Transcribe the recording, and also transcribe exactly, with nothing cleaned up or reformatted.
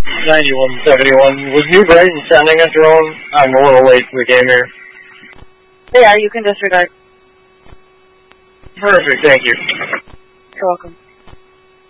ninety-one seventy-one. Was New Brighton sending a drone? I'm a little late to the game here. Yeah, you can disregard. Perfect, thank you. You're welcome.